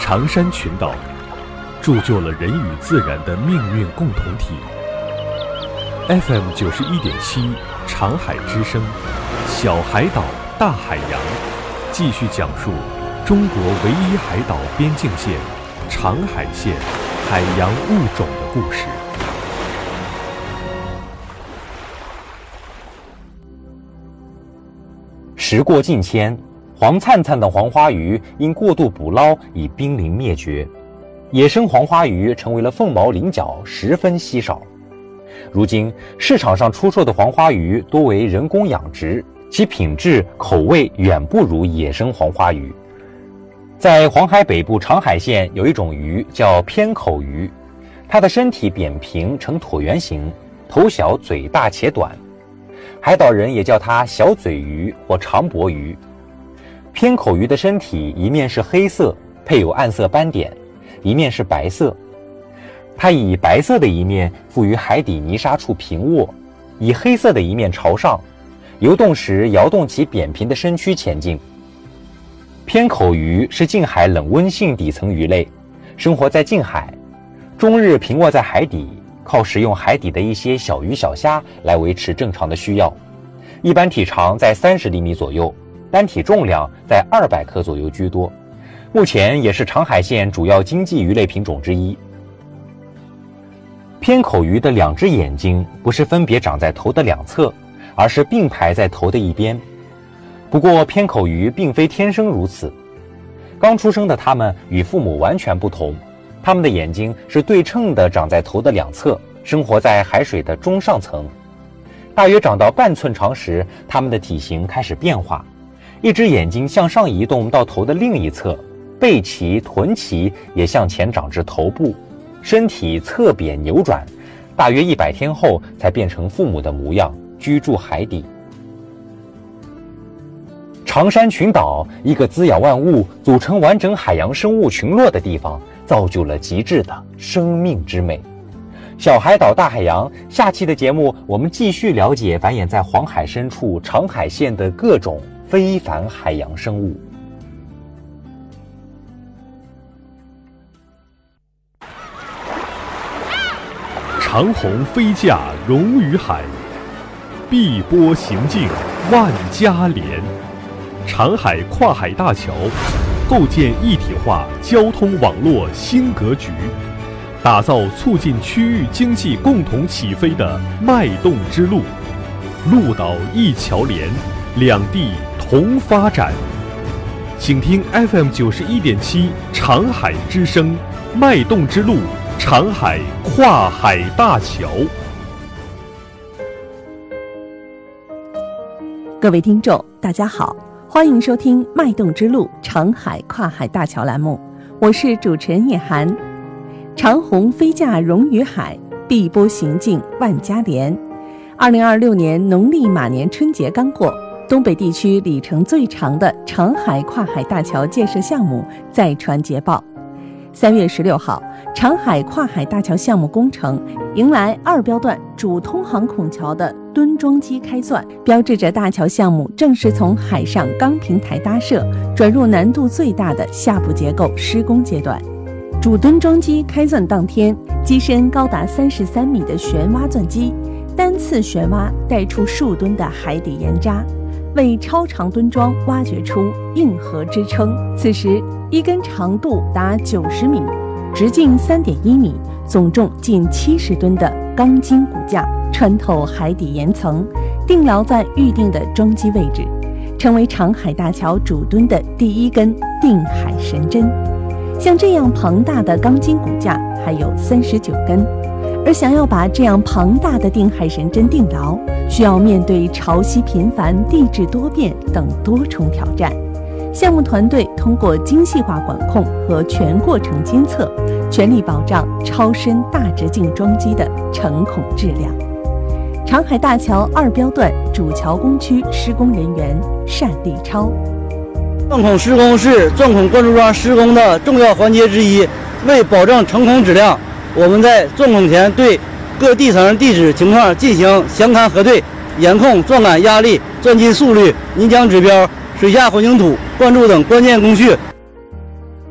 长山群岛，铸就了人与自然的命运共同体。FM 91.7长海之声，小海岛大海洋，继续讲述中国唯一海岛边境线长海县海洋物种的故事。 时过境迁，黄灿灿的黄花鱼因过度捕捞已濒临灭绝，野生黄花鱼成为了凤毛麟角，十分稀少。如今市场上出售的黄花鱼多为人工养殖，其品质口味远不如野生黄花鱼。在黄海北部长海县有一种鱼叫偏口鱼，它的身体扁平呈椭圆形，头小嘴大且短，海岛人也叫它小嘴鱼或长脖鱼。偏口鱼的身体一面是黑色，配有暗色斑点，一面是白色。它以白色的一面附于海底泥沙处平卧，以黑色的一面朝上，游动时摇动其扁平的身躯前进。偏口鱼是近海冷温性底层鱼类，生活在近海，终日平卧在海底，靠食用海底的一些小鱼小虾来维持正常的需要。一般体长在30厘米左右，单体重量在200克左右居多，目前也是长海县主要经济鱼类品种之一。偏口鱼的两只眼睛不是分别长在头的两侧，而是并排在头的一边。不过偏口鱼并非天生如此，刚出生的它们与父母完全不同，它们的眼睛是对称的长在头的两侧，生活在海水的中上层。大约长到半寸长时，它们的体型开始变化，一只眼睛向上移动到头的另一侧，背鳍、臀鳍也向前长至头部，身体侧扁扭转，大约100天后才变成父母的模样，居住海底。长山群岛，一个滋养万物、组成完整海洋生物群落的地方，造就了极致的生命之美。小海岛大海洋，下期的节目我们继续了解繁衍在黄海深处长海县的各种非凡海洋生物。 长虹飞架融于海，碧波行径万家连。长海跨海大桥构建一体化交通网络新格局，打造促进区域经济共同起飞的脉动之路。陆岛一桥连，两地同发展。请听 FM 91.7长海之声，脉动之路，长海跨海大桥。 各位听众大家好，欢迎收听脉动之路长海跨海大桥栏目，我是主持人叶涵。长虹飞架融于海，碧波行径万家连。2026年农历马年春节刚过，东北地区里程最长的长海跨海大桥建设项目再传捷报。3月16号，长海跨海大桥项目工程迎来2标段主通航孔桥的墩桩机开钻，标志着大桥项目正式从海上钢平台搭设转入难度最大的下部结构施工阶段。主墩桩机开钻当天，机身高达33米的旋挖钻机单次旋挖带出数吨的海底岩渣，为超长墩桩挖掘出硬核支撑。此时一根长度达90米，直径3.1米，总重近70吨的钢筋骨架穿透海底岩层，定牢在预定的桩基位置，成为长海大桥主墩的第一根定海神针。像这样庞大的钢筋骨架还有39根，而想要把这样庞大的定海神针定牢，需要面对潮汐频繁、地质多变等多重挑战。项目团队通过精细化管控和全过程监测，全力保障超深大直径桩机的成孔质量。长海大桥2标段主桥工区施工人员单立超。 钻孔施工是钻孔灌注桩施工的重要环节之一，为保证成孔质量，我们在钻孔前对各地层地质情况进行详勘核对，严控钻杆压力、钻筋速率、泥浆指标、水下混凝土、灌注等关键工序，